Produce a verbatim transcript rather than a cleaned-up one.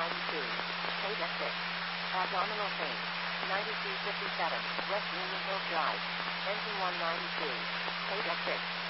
ninety-two. Page exit. Abdominal pain. ninety-two fifty-seven. West Union Hills Drive. Engine one ninety-two. Page exit.